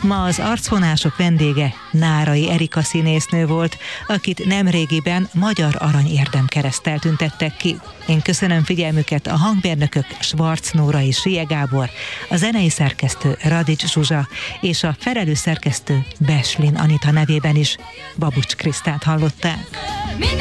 Ma az arcvonások vendége Nárai Erika színésznő volt, akit nemrégiben Magyar Arany Érdemkereszttel tüntettek ki. Én köszönöm figyelmüket, a hangmérnökök Schwarz Nóra és Sie Gábor, a zenei szerkesztő Radics Zsuzsa és a felelős szerkesztő Beslin Anita nevében is Babucs Krisztát hallották.